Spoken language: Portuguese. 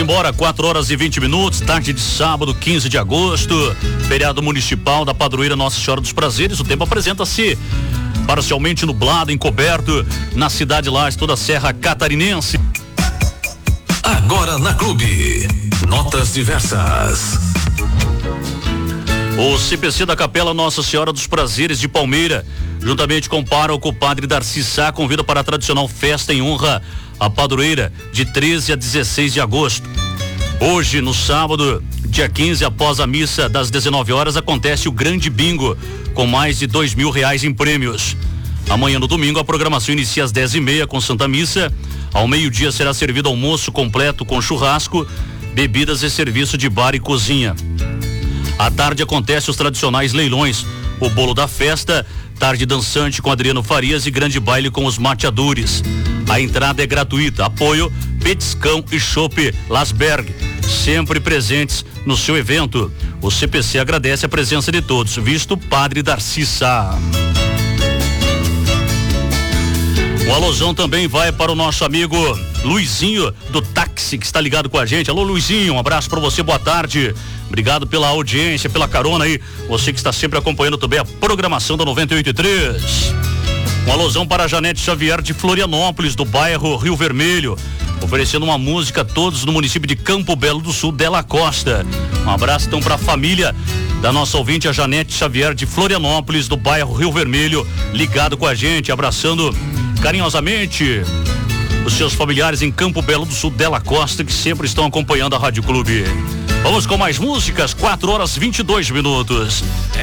embora, 4h20, tarde de sábado, 15 de agosto, feriado municipal da padroeira Nossa Senhora dos Prazeres. O tempo apresenta-se parcialmente nublado, encoberto na cidade Lages, toda a Serra Catarinense. Agora na Clube, notas diversas. O CPC da Capela Nossa Senhora dos Prazeres de Palmeira, juntamente com o pároco Padre Darcy Sá, convida para a tradicional festa em honra à padroeira de 13 a 16 de agosto. Hoje, no sábado, dia 15, após a missa das 19 horas, acontece o grande bingo com mais de R$2.000 em prêmios. Amanhã, no domingo, a programação inicia às 10h30 com Santa Missa. Ao meio-dia será servido almoço completo com churrasco, bebidas e serviço de bar e cozinha. À tarde acontece os tradicionais leilões, o bolo da festa, tarde dançante com Adriano Farias e grande baile com os mateadores. A entrada é gratuita. Apoio Petiscão e Chopp Lasberg, sempre presentes no seu evento. O CPC agradece a presença de todos, visto Padre Darcy Sá. O alusão também vai para o nosso amigo Luizinho do táxi, que está ligado com a gente. Alô, Luizinho, um abraço para você, boa tarde. Obrigado pela audiência, pela carona aí. Você que está sempre acompanhando também a programação da 98.3. Um alusão para a Janete Xavier de Florianópolis, do bairro Rio Vermelho, oferecendo uma música a todos no município de Campo Belo do Sul, Della Costa. Um abraço então para a família da nossa ouvinte, a Janete Xavier de Florianópolis, do bairro Rio Vermelho, ligado com a gente, abraçando carinhosamente os seus familiares em Campo Belo do Sul, Della Costa, que sempre estão acompanhando a Rádio Clube. Vamos com mais músicas, 4h22.